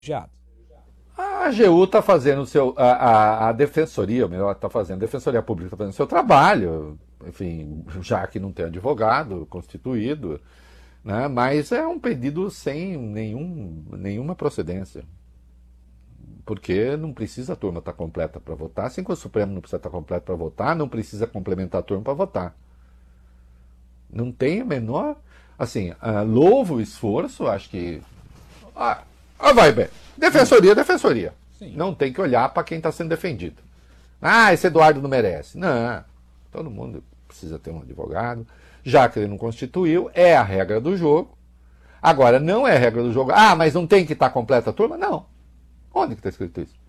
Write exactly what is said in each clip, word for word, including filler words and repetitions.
A AGU está fazendo o seu. A, a, a defensoria, ou melhor, está fazendo, a Defensoria Pública está fazendo o seu trabalho, enfim, já que não tem advogado constituído, né, mas é um pedido sem nenhum, nenhuma procedência. Porque não precisa a turma estar completa para votar, assim como o Supremo não precisa estar completo para votar, não precisa complementar a turma para votar. Não tem a menor. Assim, uh, louvo o esforço, acho que. Ah, ah vai bem. Defensoria, defensoria. Sim. Não tem que olhar para quem está sendo defendido. Ah, esse Eduardo não merece. Não. Todo mundo precisa ter um advogado. Já que ele não constituiu, é a regra do jogo. Agora, não é a regra do jogo. Ah, mas não tem que estar completa a turma? Não. Onde que está escrito isso?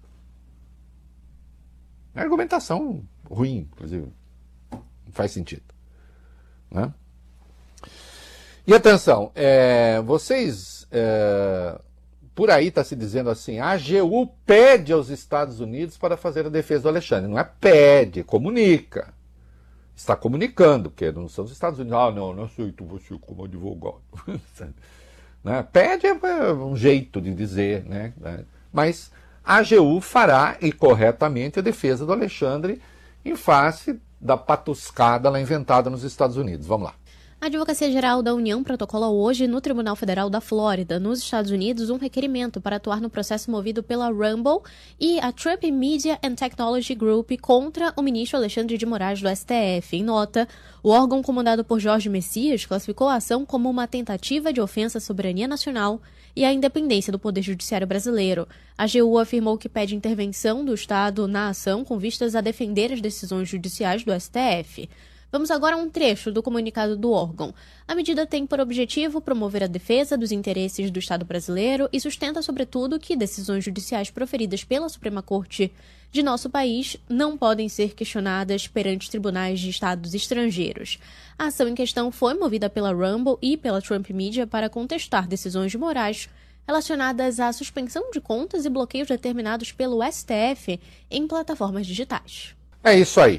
É argumentação ruim, inclusive. Não faz sentido. Né? E atenção, é, vocês, é, por aí está se dizendo assim, a AGU pede aos Estados Unidos para fazer a defesa do Alexandre. Não é pede, comunica. Está comunicando, porque não são os Estados Unidos. Ah, não, não aceito você como advogado. Né? Pede é um jeito de dizer, né? Mas a AGU fará, e corretamente, a defesa do Alexandre em face da patuscada lá inventada nos Estados Unidos. Vamos lá. A Advocacia Geral da União protocola hoje no Tribunal Federal da Flórida, nos Estados Unidos, um requerimento para atuar no processo movido pela Rumble e a Trump Media and Technology Group contra o ministro Alexandre de Moraes do S T F. Em nota, o órgão comandado por Jorge Messias classificou a ação como uma tentativa de ofensa à soberania nacional e à independência do Poder Judiciário brasileiro. A AGU afirmou que pede intervenção do Estado na ação com vistas a defender as decisões judiciais do S T F. Vamos agora a um trecho do comunicado do órgão. A medida tem por objetivo promover a defesa dos interesses do Estado brasileiro e sustenta, sobretudo, que decisões judiciais proferidas pela Suprema Corte de nosso país não podem ser questionadas perante tribunais de estados estrangeiros. A ação em questão foi movida pela Rumble e pela Trump Media para contestar decisões de Moraes relacionadas à suspensão de contas e bloqueios determinados pelo S T F em plataformas digitais. É isso aí.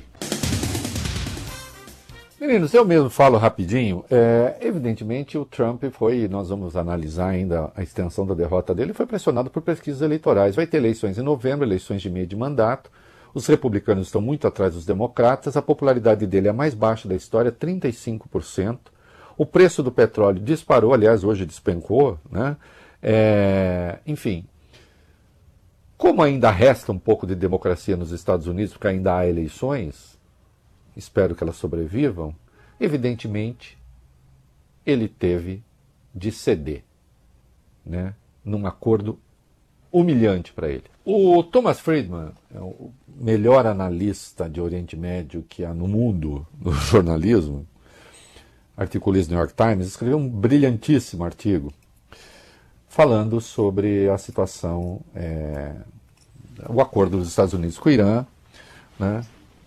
Meninos, eu mesmo falo rapidinho. É, evidentemente, o Trump foi, nós vamos analisar ainda a extensão da derrota dele, foi pressionado por pesquisas eleitorais. Vai ter eleições em novembro, eleições de meio de mandato. Os republicanos estão muito atrás dos democratas. A popularidade dele é a mais baixa da história, trinta e cinco por cento. O preço do petróleo disparou, aliás, hoje despencou, né? É, enfim, como ainda resta um pouco de democracia nos Estados Unidos, porque ainda há eleições, espero que elas sobrevivam, evidentemente, ele teve de ceder, né, num acordo humilhante para ele. O Thomas Friedman, é o melhor analista de Oriente Médio que há no mundo, no jornalismo, articulista do New York Times, escreveu um brilhantíssimo artigo falando sobre a situação, é, o acordo dos Estados Unidos com o Irã, né?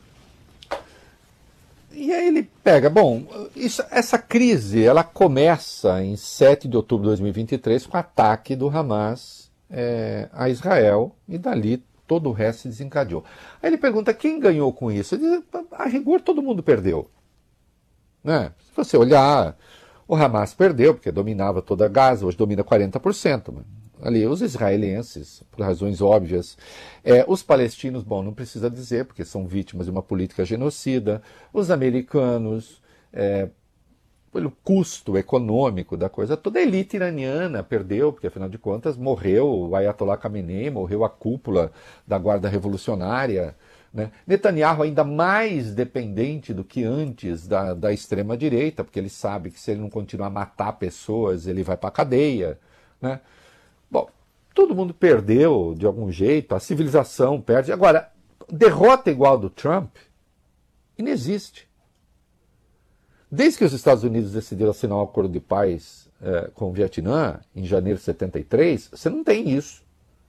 E aí ele pega, bom, isso, essa crise ela começa em sete de outubro de dois mil e vinte e três com o ataque do Hamas é, a Israel, e dali todo o resto se desencadeou. Aí ele pergunta, quem ganhou com isso? Ele diz, a rigor todo mundo perdeu. Né? Se você olhar, o Hamas perdeu, porque dominava toda a Gaza, hoje domina quarenta por cento. Ali, os israelenses, por razões óbvias, é, os palestinos, bom, não precisa dizer, porque são vítimas de uma política genocida, os americanos, é, pelo custo econômico da coisa toda, a elite iraniana perdeu, porque afinal de contas morreu o Ayatollah Khamenei, morreu a cúpula da Guarda Revolucionária, né? Netanyahu ainda mais dependente do que antes da, da extrema-direita, porque ele sabe que se ele não continuar a matar pessoas, ele vai para a cadeia, né? Bom, todo mundo perdeu de algum jeito, a civilização perde. Agora, derrota igual do Trump inexiste. Desde que os Estados Unidos decidiram assinar um acordo de paz é, com o Vietnã, em janeiro de setenta e três, você não tem isso.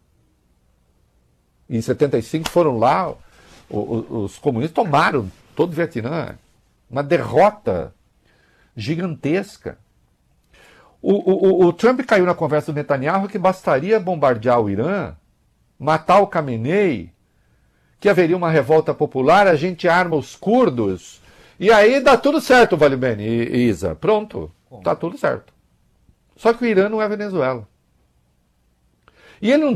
Em setenta e cinco foram lá, o, o, os comunistas tomaram todo o Vietnã. Uma derrota gigantesca. O, o, o Trump caiu na conversa do Netanyahu que bastaria bombardear o Irã, matar o Khamenei, que haveria uma revolta popular, a gente arma os curdos, e aí dá tudo certo, Valibene e Isa. Pronto, está tudo certo. Só que o Irã não é Venezuela. E ele não